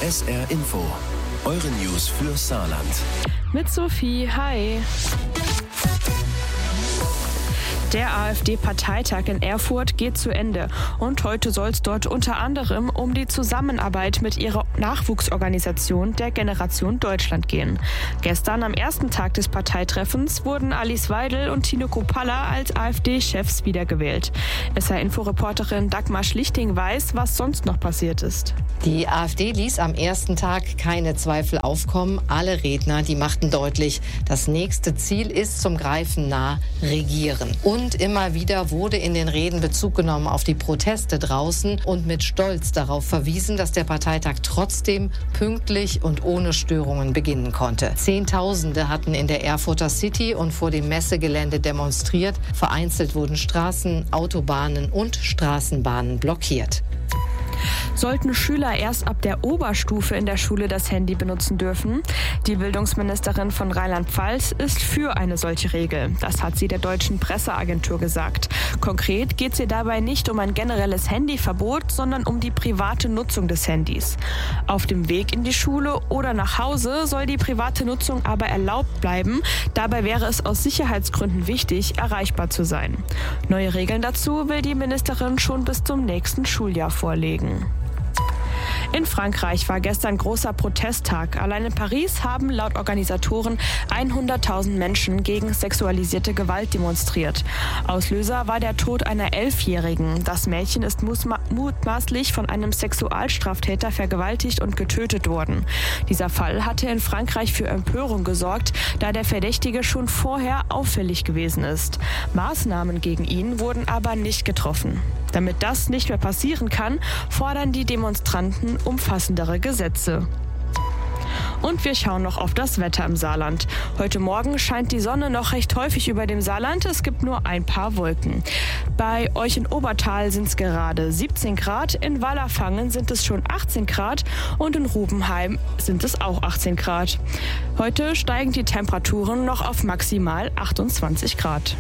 SR Info, eure News für Saarland. Mit Sophie, hi. Der AfD-Parteitag in Erfurt geht zu Ende und heute soll es dort unter anderem um die Zusammenarbeit mit ihrer Nachwuchsorganisation der Generation Deutschland gehen. Gestern am ersten Tag des Parteitreffens wurden Alice Weidel und Tino Kruppalla als AfD-Chefs wiedergewählt. SR-Info-Reporterin Dagmar Schlichting weiß, was sonst noch passiert ist. Die AfD ließ am ersten Tag keine Zweifel aufkommen. Alle Redner, die machten deutlich, das nächste Ziel ist zum Greifen nah, regieren. Und immer wieder wurde in den Reden Bezug genommen auf die Proteste draußen und mit Stolz darauf verwiesen, dass der Parteitag trotzdem pünktlich und ohne Störungen beginnen konnte. Zehntausende hatten in der Erfurter City und vor dem Messegelände demonstriert. Vereinzelt wurden Straßen, Autobahnen und Straßenbahnen blockiert. Sollten Schüler erst ab der Oberstufe in der Schule das Handy benutzen dürfen? Die Bildungsministerin von Rheinland-Pfalz ist für eine solche Regel. Das hat sie der deutschen Presseagentur gesagt. Konkret geht es ihr dabei nicht um ein generelles Handyverbot, sondern um die private Nutzung des Handys. Auf dem Weg in die Schule oder nach Hause soll die private Nutzung aber erlaubt bleiben. Dabei wäre es aus Sicherheitsgründen wichtig, erreichbar zu sein. Neue Regeln dazu will die Ministerin schon bis zum nächsten Schuljahr vorlegen. In Frankreich war gestern großer Protesttag. Allein in Paris haben laut Organisatoren 100.000 Menschen gegen sexualisierte Gewalt demonstriert. Auslöser war der Tod einer 11-Jährigen. Das Mädchen ist mutmaßlich von einem Sexualstraftäter vergewaltigt und getötet worden. Dieser Fall hatte in Frankreich für Empörung gesorgt, da der Verdächtige schon vorher auffällig gewesen ist. Maßnahmen gegen ihn wurden aber nicht getroffen. Damit das nicht mehr passieren kann, fordern die Demonstranten umfassendere Gesetze. Und wir schauen noch auf das Wetter im Saarland. Heute Morgen scheint die Sonne noch recht häufig über dem Saarland. Es gibt nur ein paar Wolken. Bei euch in Obertal sind es gerade 17 Grad, in Wallerfangen sind es schon 18 Grad und in Rubenheim sind es auch 18 Grad. Heute steigen die Temperaturen noch auf maximal 28 Grad.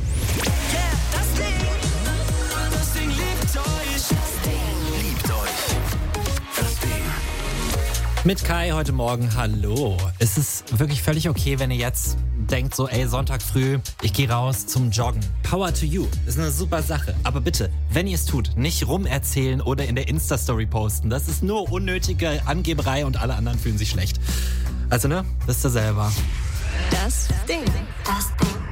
Mit Kai heute Morgen, hallo. Es ist wirklich völlig okay, wenn ihr jetzt denkt so, ey, Sonntag früh, ich gehe raus zum Joggen. Power to you, ist eine super Sache. Aber bitte, wenn ihr es tut, nicht rumerzählen oder in der Insta-Story posten. Das ist nur unnötige Angeberei und alle anderen fühlen sich schlecht. Also wisst ihr selber. Das Ding.